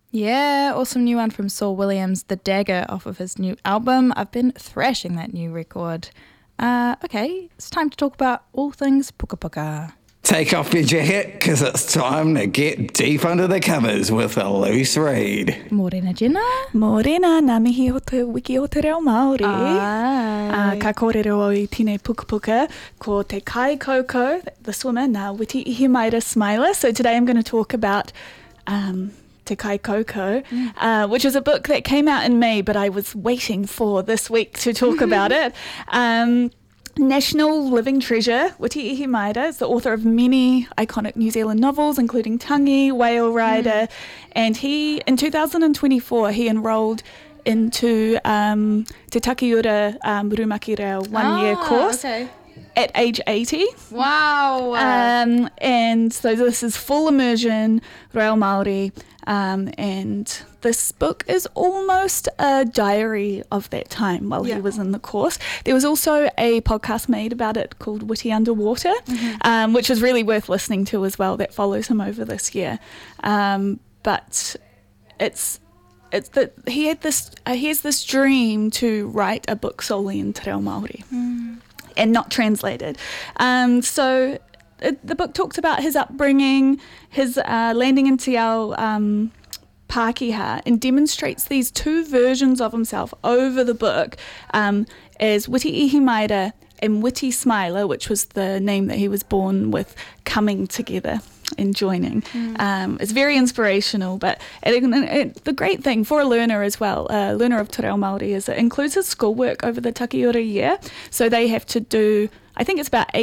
Yeah, awesome new one from Saul Williams, The Dagger, off of his new album. I've been thrashing that new record. Okay, it's time to talk about all things puka puka. Take off your jacket, because it's time to get deep under the covers with a loose read. Morena Jenna. Morena, ngā mihi o te wiki o te reo Māori. Ka kōrero au I tine puka puka ko Te Kai Koukou, the swimmer, ngā Witi Ihimaera Smiler. So today I'm going to talk about Te Kai Koukou, which is a book that came out in May, but I was waiting for this week to talk about it. National living treasure, Witi Ihimaera is the author of many iconic New Zealand novels, including Tangi, Whale Rider, and in 2024, he enrolled into Te Takiura Murumaki Reo one-year course. Okay. At age 80. Wow. And so this is full immersion, Reo Māori, and this book is almost a diary of that time while he was in the course. There was also a podcast made about it called Witi Underwater, which is really worth listening to as well, that follows him over this year. But he has this dream to write a book solely in Te Reo Māori. And not translated. So the book talks about his upbringing, his landing in Te Ao Pākehā, and demonstrates these two versions of himself over the book as Witi Ihimaera and Witi Smiler, which was the name that he was born with, coming together and joining. It's very inspirational, but the great thing for a learner as well, a learner of Te Reo Māori, is it includes his schoolwork over the Takiura year. So they have to do, I think it's about